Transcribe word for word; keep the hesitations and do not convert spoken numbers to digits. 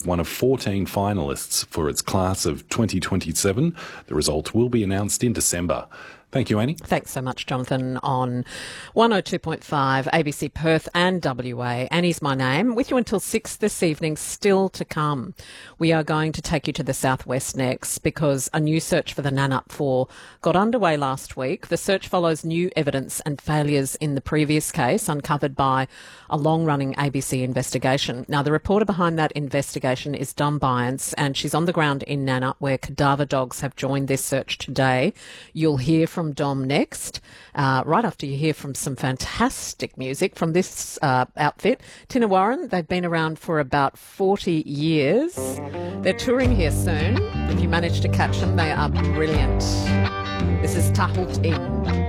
one of fourteen finalists for its class of twenty twenty-seven. The result will be announced in December. Thank you, Annie. Thanks so much, Jonathan. On one oh two point five, A B C Perth and W A. Annie's my name. With you until six this evening, still to come. We are going to take you to the southwest next because a new search for the Nannup four got underway last week. The search follows new evidence and failures in the previous case uncovered by a long-running A B C investigation. Now, the reporter behind that investigation is Dom Byans, and she's on the ground in Nannup where cadaver dogs have joined this search today. You'll hear from from Dom next, uh, right after you hear from some fantastic music from this uh, outfit. Tina Warren, they've been around for about forty years. They're touring here soon. If you manage to catch them, they are brilliant. This is Tahut In.